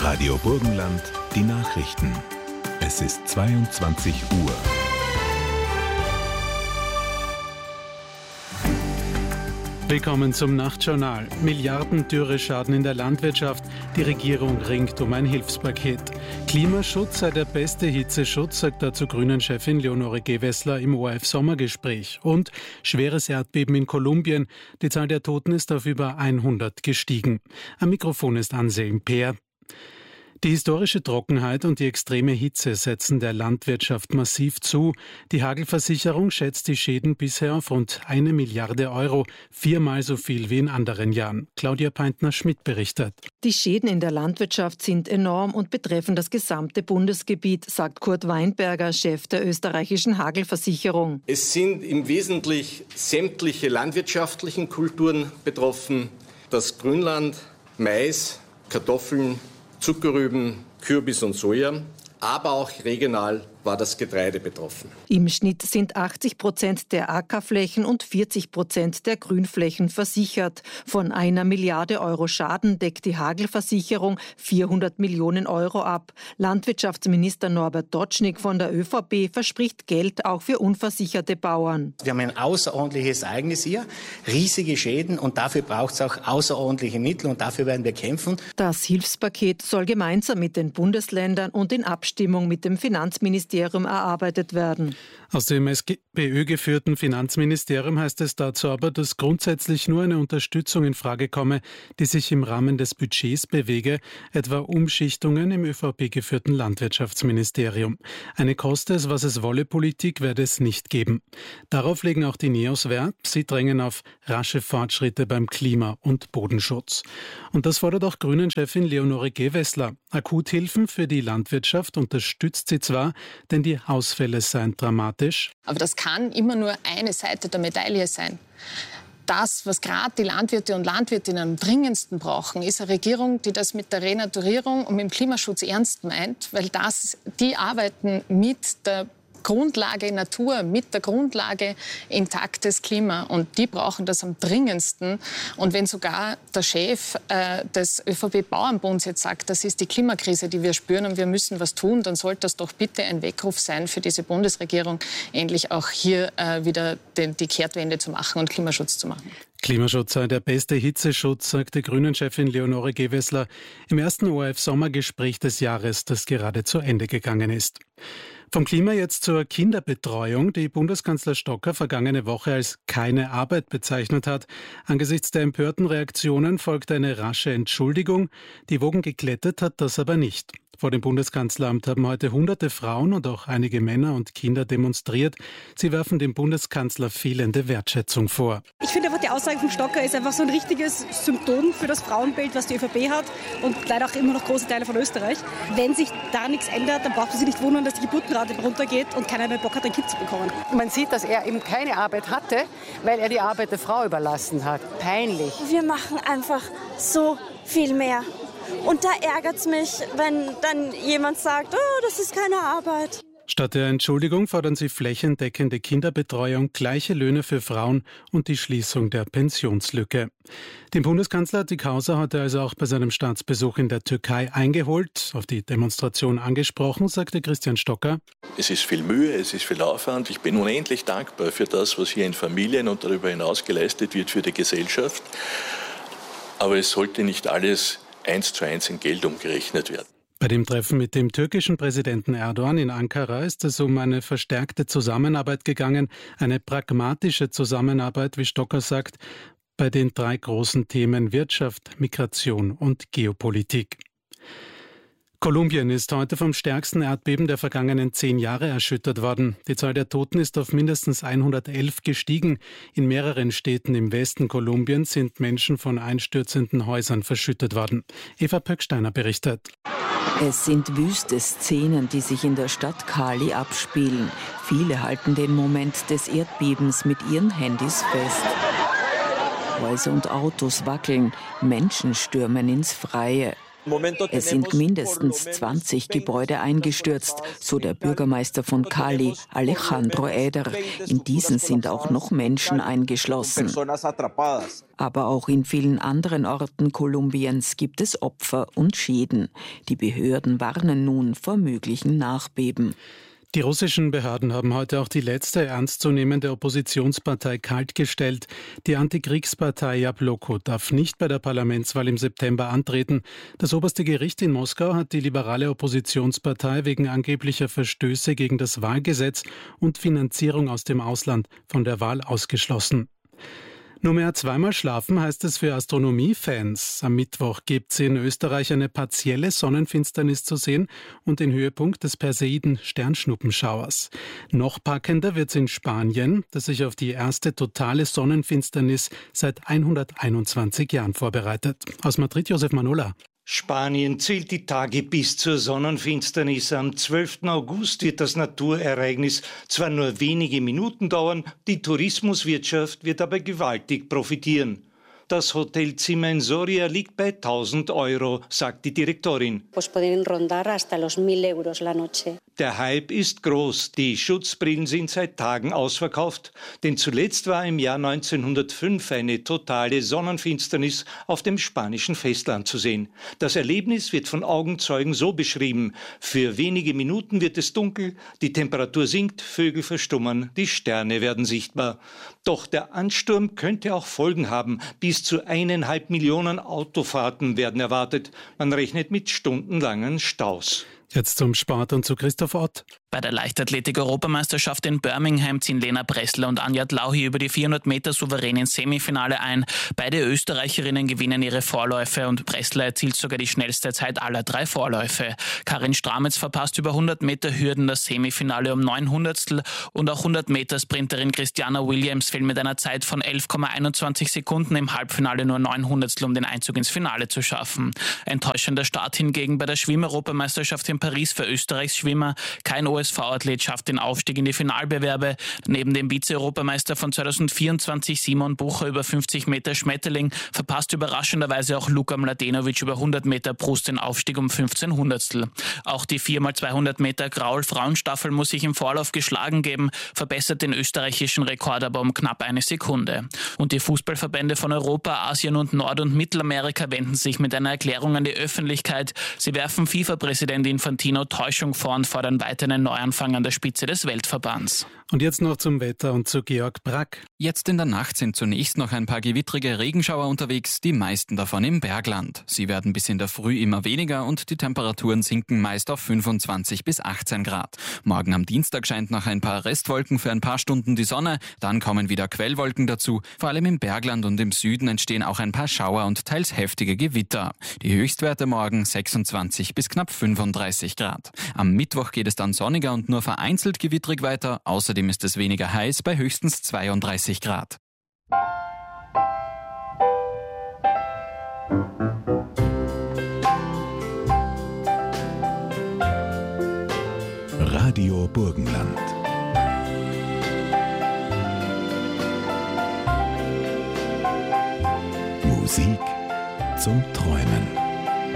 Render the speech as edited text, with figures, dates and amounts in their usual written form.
Radio Burgenland, die Nachrichten. Es ist 22 Uhr. Willkommen zum Nachtjournal. Milliarden Dürreschaden in der Landwirtschaft. Die Regierung ringt um ein Hilfspaket. Klimaschutz sei der beste Hitzeschutz, sagt dazu Grünen-Chefin Leonore Gewessler im ORF-Sommergespräch. Und schweres Erdbeben in Kolumbien. Die Zahl der Toten ist auf über 100 gestiegen. Am Mikrofon ist Anselm Peer. Die historische Trockenheit und die extreme Hitze setzen der Landwirtschaft massiv zu. Die Hagelversicherung schätzt die Schäden bisher auf rund 1 Milliarde Euro, 4-mal so viel wie in anderen Jahren. Claudia Peintner-Schmidt berichtet. Die Schäden in der Landwirtschaft sind enorm und betreffen das gesamte Bundesgebiet, sagt Kurt Weinberger, Chef der österreichischen Hagelversicherung. Es sind im Wesentlichen sämtliche landwirtschaftlichen Kulturen betroffen. Das Grünland, Mais, Kartoffeln, Zuckerrüben, Kürbis und Soja, aber auch regional war das Getreide betroffen. Im Schnitt sind 80% der Ackerflächen und 40% der Grünflächen versichert. Von 1 Milliarde Euro Schaden deckt die Hagelversicherung 400 Millionen Euro ab. Landwirtschaftsminister Norbert Dotschnig von der ÖVP verspricht Geld auch für unversicherte Bauern. Wir haben ein außerordentliches Ereignis hier, riesige Schäden und dafür braucht es auch außerordentliche Mittel und dafür werden wir kämpfen. Das Hilfspaket soll gemeinsam mit den Bundesländern und in Abstimmung mit dem Finanzministerium erarbeitet werden. Aus dem SPÖ-geführten Finanzministerium heißt es dazu aber, dass grundsätzlich nur eine Unterstützung in Frage komme, die sich im Rahmen des Budgets bewege, etwa Umschichtungen im ÖVP-geführten Landwirtschaftsministerium. Eine koste es, was es wolle Politik werde es nicht geben. Darauf legen auch die NEOS Wert. Sie drängen auf rasche Fortschritte beim Klima- und Bodenschutz. Und das fordert auch Grünen-Chefin Leonore Gewessler. Akuthilfen für die Landwirtschaft unterstützt sie zwar, denn die Ausfälle seien dramatisch. Aber das kann immer nur eine Seite der Medaille sein. Das, was gerade die Landwirte und Landwirtinnen am dringendsten brauchen, ist eine Regierung, die das mit der Renaturierung und mit dem Klimaschutz ernst meint, weil die arbeiten mit der Grundlage Natur, mit der Grundlage intaktes Klima. Und die brauchen das am dringendsten. Und wenn sogar der Chef des ÖVP-Bauernbunds jetzt sagt, das ist die Klimakrise, die wir spüren und wir müssen was tun, dann sollte das doch bitte ein Weckruf sein für diese Bundesregierung, endlich auch hier wieder die Kehrtwende zu machen und Klimaschutz zu machen. Klimaschutz sei der beste Hitzeschutz, sagte Grünen-Chefin Leonore Gewessler im ersten ORF-Sommergespräch des Jahres, das gerade zu Ende gegangen ist. Vom Klima jetzt zur Kinderbetreuung, die Bundeskanzler Stocker vergangene Woche als keine Arbeit bezeichnet hat. Angesichts der empörten Reaktionen folgte eine rasche Entschuldigung. Die Wogen geglättet hat das aber nicht. Vor dem Bundeskanzleramt haben heute hunderte Frauen und auch einige Männer und Kinder demonstriert. Sie werfen dem Bundeskanzler fehlende Wertschätzung vor. Ich finde einfach, die Aussage von Stocker ist einfach so ein richtiges Symptom für das Frauenbild, was die ÖVP hat und leider auch immer noch große Teile von Österreich. Wenn sich da nichts ändert, dann braucht man sich nicht wundern, dass die Geburtenrate runtergeht und keiner mehr Bock hat, ein Kind zu bekommen. Man sieht, dass er eben keine Arbeit hatte, weil er die Arbeit der Frau überlassen hat. Peinlich. Wir machen einfach so viel mehr. Und da ärgert es mich, wenn dann jemand sagt, oh, das ist keine Arbeit. Statt der Entschuldigung fordern sie flächendeckende Kinderbetreuung, gleiche Löhne für Frauen und die Schließung der Pensionslücke. Den Bundeskanzler hat die Causa heute also auch bei seinem Staatsbesuch in der Türkei eingeholt. Auf die Demonstration angesprochen, sagte Christian Stocker. Es ist viel Mühe, es ist viel Aufwand. Ich bin unendlich dankbar für das, was hier in Familien und darüber hinaus geleistet wird für die Gesellschaft. Aber es sollte nicht alles 1:1 in Geld umgerechnet werden. Bei dem Treffen mit dem türkischen Präsidenten Erdogan in Ankara ist es um eine verstärkte Zusammenarbeit gegangen, eine pragmatische Zusammenarbeit, wie Stocker sagt, bei den 3 großen Themen Wirtschaft, Migration und Geopolitik. Kolumbien ist heute vom stärksten Erdbeben der vergangenen 10 Jahre erschüttert worden. Die Zahl der Toten ist auf mindestens 111 gestiegen. In mehreren Städten im Westen Kolumbiens sind Menschen von einstürzenden Häusern verschüttet worden. Eva Pöcksteiner berichtet. Es sind wüste Szenen, die sich in der Stadt Cali abspielen. Viele halten den Moment des Erdbebens mit ihren Handys fest. Häuser und Autos wackeln, Menschen stürmen ins Freie. Es sind mindestens 20 Gebäude eingestürzt, so der Bürgermeister von Cali, Alejandro Eder. In diesen sind auch noch Menschen eingeschlossen. Aber auch in vielen anderen Orten Kolumbiens gibt es Opfer und Schäden. Die Behörden warnen nun vor möglichen Nachbeben. Die russischen Behörden haben heute auch die letzte ernstzunehmende Oppositionspartei kaltgestellt. Die Antikriegspartei Jabloko darf nicht bei der Parlamentswahl im September antreten. Das oberste Gericht in Moskau hat die liberale Oppositionspartei wegen angeblicher Verstöße gegen das Wahlgesetz und Finanzierung aus dem Ausland von der Wahl ausgeschlossen. Nur mehr zweimal schlafen heißt es für Astronomiefans. Am Mittwoch gibt es in Österreich eine partielle Sonnenfinsternis zu sehen und den Höhepunkt des Perseiden-Sternschnuppenschauers. Noch packender wird es in Spanien, das sich auf die erste totale Sonnenfinsternis seit 121 Jahren vorbereitet. Aus Madrid, Josef Manola. Spanien zählt die Tage bis zur Sonnenfinsternis. Am 12. August wird das Naturereignis zwar nur wenige Minuten dauern, die Tourismuswirtschaft wird aber gewaltig profitieren. Das Hotelzimmer in Soria liegt bei 1.000 €, sagt die Direktorin. Der Hype ist groß. Die Schutzbrillen sind seit Tagen ausverkauft. Denn zuletzt war im Jahr 1905 eine totale Sonnenfinsternis auf dem spanischen Festland zu sehen. Das Erlebnis wird von Augenzeugen so beschrieben. Für wenige Minuten wird es dunkel, die Temperatur sinkt, Vögel verstummen, die Sterne werden sichtbar. Doch der Ansturm könnte auch Folgen haben. Bis zu 1,5 Millionen Autofahrten werden erwartet. Man rechnet mit stundenlangen Staus. Jetzt zum Sport und zu Christoph Ott. Bei der Leichtathletik-Europameisterschaft in Birmingham ziehen Lena Bressler und Anja Dlauhi über die 400 Meter souverän ins Semifinale ein. Beide Österreicherinnen gewinnen ihre Vorläufe und Bressler erzielt sogar die schnellste Zeit aller 3 Vorläufe. Karin Stramitz verpasst über 100 Meter Hürden das Semifinale um 9 Hundertstel und auch 100 Meter Sprinterin Christiana Williams fehlt mit einer Zeit von 11,21 Sekunden im Halbfinale nur 9 Hundertstel, um den Einzug ins Finale zu schaffen. Enttäuschender Start hingegen bei der Schwimm-Europameisterschaft in Paris für Österreichs Schwimmer. Kein OSV-Athlet schafft den Aufstieg in die Finalbewerbe. Neben dem Vize-Europameister von 2024 Simon Bucher über 50 Meter Schmetterling verpasst überraschenderweise auch Luka Mladenovic über 100 Meter Brust den Aufstieg um 15 Hundertstel. Auch die 4x200 Meter Graul-Frauenstaffel muss sich im Vorlauf geschlagen geben, verbessert den österreichischen Rekord aber um knapp 1 Sekunde. Und die Fußballverbände von Europa, Asien und Nord- und Mittelamerika wenden sich mit einer Erklärung an die Öffentlichkeit. Sie werfen FIFA-Präsident Infantino Täuschung vor und fordern weiter einen Neuanfang an der Spitze des Weltverbands. Und jetzt noch zum Wetter und zu Georg Brack. Jetzt in der Nacht sind zunächst noch ein paar gewittrige Regenschauer unterwegs, die meisten davon im Bergland. Sie werden bis in der Früh immer weniger und die Temperaturen sinken meist auf 25 bis 18 Grad. Morgen am Dienstag scheint nach ein paar Restwolken für ein paar Stunden die Sonne, dann kommen wieder Quellwolken dazu. Vor allem im Bergland und im Süden entstehen auch ein paar Schauer und teils heftige Gewitter. Die Höchstwerte morgen 26 bis knapp 35 Grad. Am Mittwoch geht es dann sonniger und nur vereinzelt gewittrig weiter. Außerdem ist es weniger heiß bei höchstens 32 Grad. Radio Burgenland. Musik zum Träumen.